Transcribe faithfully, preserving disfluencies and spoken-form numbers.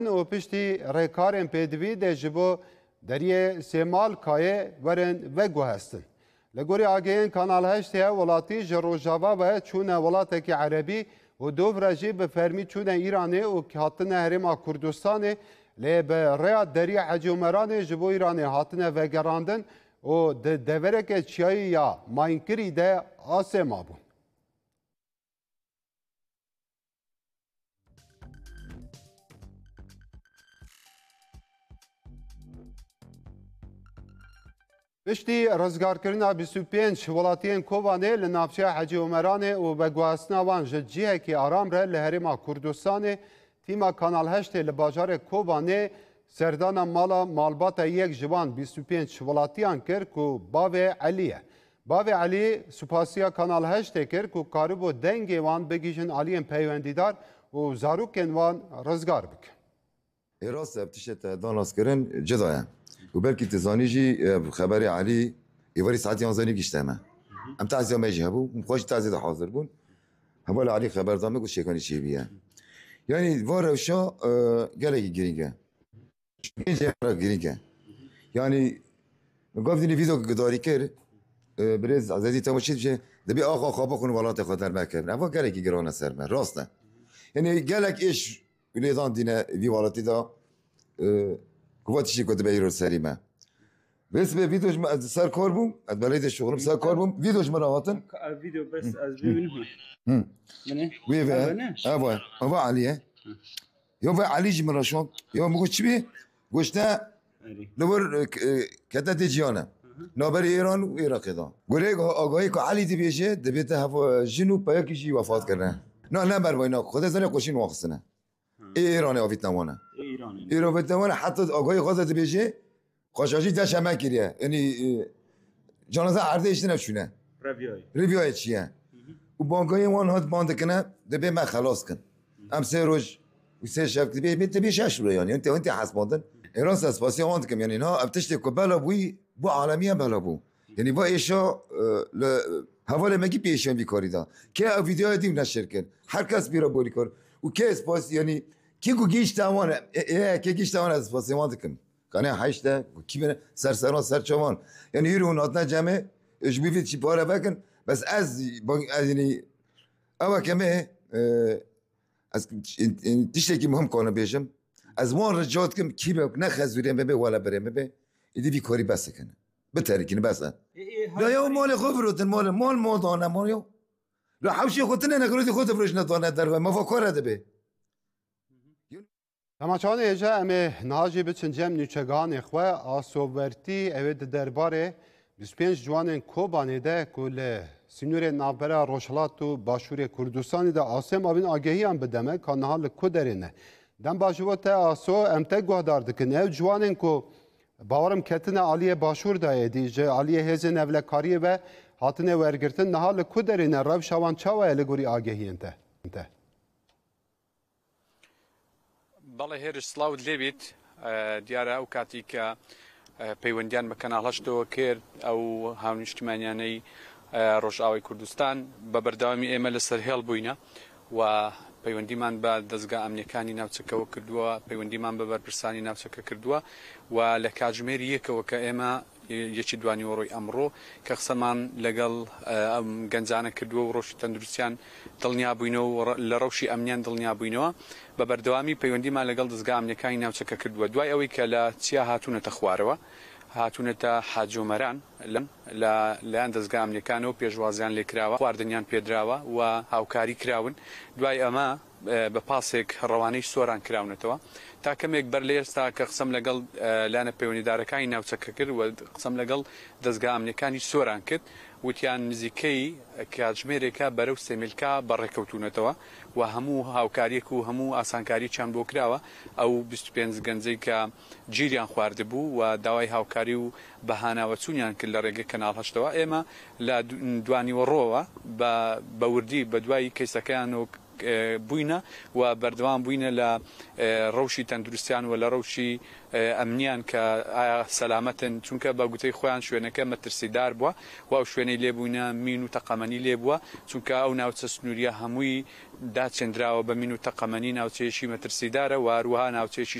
و پشتی ریکارن پیدوی ده جبو دریه سیمال کایه ورن وگو هستن. لگوری آگهین کانال هشت ها ولاتی جروجاوا و چونه ولاتک عربی و دو فرجی به فرمی چونه ایرانه و هاتنه هرما کردستانه لی به ریا دریه حجومرانه جبو ایرانه هاتنه وگراندن و ده دورک چیایی یا ماینکری ده آسه ما بون. پشتی رزگارکردن بیست و پنج ولاتین کوبانه لنافچه حجی عمرانه و بگوهستنا وان جدجیه که آرام ره لهرما کردستانه تیما کانال هشت لباجار کوبانه سردان مالا مالبات یک جوان بیست و پنج ولاتیان کرد که باوی علیه. باوی علی سپاسیا کانال هشت کرد که کاربو دنگی وان بگیجن علیم پیوندیدار و زاروکن وان رزگار بک. راست ابتشت داناس کردن جدایم. و بلکه تزانیجی خبری علی ایواری ساعتی آنزانی گشتمه. ام تعزیه میجی هبو مخوش تعزیه حاضر بون. هوا علی خبر دامه گوش شکانی چی بیه. یعنی واروشا گلگی گرینگه. اینجا گرینگه. یعنی گفتنی ویدیو گداری کرد. برز عزیزی تماشید چه دبی آقا خوابه کنه ولات خاطر مکرد. اما گلگی گرانه سر من راسته. یعنی گلگ ایش ولیدان دینه وی والاتی دا قوتشی کد به ایران سریمه. بس به ویدیوش من از سر کار بوم، از بلید شغلم سر کار بوم، ویدیوش من راحتن. ویدیو بس از ببینم. هم. منه؟ وی به. آوا. آوا علیه. یا و علی جمراشون. یا مگوش چی بی؟ گوشته. نور کتا تجیانه. نابر ایران و عراق دا. گوره آگاهی که علی دی بیشه دبیت هوا جنو پایا کشی وفات کرده. نه نه بر وینا خود زنی خوشین واقعسنه. ایرانی آویت نمونه. ایرانی. ایران آویت نمونه حتی آگاهی خواست بیشه خوشاشی داشت همه کریه. یعنی جنازه عرضه ایشته نشونه. رویای. رویای چیه؟ و بانگای وان هات باند کنه دبی من خلاص کن. ام سه روز و سه شب دبی می تبی شش رو یعنی انت انت حسباندن. ایران سپاسی واند کم یعنی نه ابتشت کبلا بوی بو عالمیه بلا بو. یعنی با ایشا ل حواله مگی پیشن بیکاری دا. که ویدیو دیم نشر کن. هر کس بیرا بولی کن. و که سپاس یعنی کی کو گیش تمام اه کی گیش تمام از سپاسی واند کن. کنه هشته کی بینه سر سران سر چوان یعنی هیرون آتنا جمعه اش بیفید چی پاره بکن بس از یعنی اما کمه از تیشته کی مهم کنه بیشم از وان رجعت کم کی به نخز بریم به ولا بریم به ایدی بی کاری بس کنه بتری کنه بس لا یا مال خبرت مال مال مودانه مال یو لا حوشی خودتنه نگروتی خود فروش ندانه در ما فکر ده به تماشان ایجا امه نهاجی بچن جمع نیچگان اخوه آسوورتی اوید درباره بیست و پنج جوان کوبانی ده کل سینور نابرا روشلات و باشور کردستانی ده آسم آبین آگهی هم بدمه که نهال کدرینه دم باجوات آسو امته گوهدار دکن او جوانین که باورم کتن عالی باشور ده دیجه عالی هزین اولکاری و هاتنه ورگرتن نهال کدرینه رو شوان چاوه الگوری آگهی انته بەڵێ هێرش سڵاوت لێبیت دیارە ئەو کاتی کە پەیوەندیان بە کەناڵ هەشتەوە کرد ئەو هاونیشتمانیانەی ڕۆژئاوای کوردستان بە بەردەوامی ئێمە لەسەر هێڵ بووینە و پەیوەندیمان بە دەستگا ئەمنیەکانی ناوچەکەەوە کردووە پەیوەندیمان بە بەرپرسانی ناوچەکە کردووە و لە کاتژمێری یەکەوە کە ئێمە یەکی دوانی وەڕۆی ئەمڕۆ کە قسەمان لەگەڵ ئەم گەنجانە کردووە و ڕۆژی تەندروستیان دڵنیا بووینەوە لە ڕەوشی ئەمنیان دڵنیا بووینەوە بە بەردەوامی پەیوەندیمان لەگەڵ دەستگا ئەمنیەکانی ناوچەکە کردووە دوای ئەوەی کە لە چیا هاتوونەتە خوارەوە هاتوونەتە حاجۆمەران لەم لە لایەن دەستگا ئەمنیەکانەوە پێشوازیان لێکراوە خواردنیان پێدراوە و هاوکاری کراون دوای ئەمە بە پاسێک ڕەوانەی سۆران کراونەتەوە تا کەمێک بەر لە ئێستا کە قسەم لەگەڵ لایەنە پەیوەندیدارەکانی ناوچەکە کرد و قسەم لەگەڵ دەستگا ئەمنیەکانی سۆران کرد وتیان نزیکەی کاتژمێرێکە بەرەو سێمیلکا بەڕێکەوتونەتەوە و هەموو هاوکاریەک و هەموو ئاسانکاری چیان بۆ کراوە ئەو بیست و پێنج گەنجەی کە گیریان خواردبوو و داوای هاوکاری و بەهاناوە چوونیان کرد لە ڕێگەی کەناڵ هەشتەوە ئێمە لە دوانی وەڕۆوە بە وردی بە دوای کەیسەکەیان و بووینە و بەردەوام بووینە لە ڕەوشی تەندروستیان و لە ڕەوشی ئەمنیان کە ئایا سەلامەتن چونکە بە گوتەی خۆیان شوێنەکە مەترسیدار بووە و ئەو شوێنەی لێبووینە مین و تەقەمەنی لێبووە چونکە ئەو ناوچە سنووریە هەمووی داچێنراوە بە مین و تەقەمەنی ناوچەیەشی مەترسیدارە و هەروەها ناوچەیەکی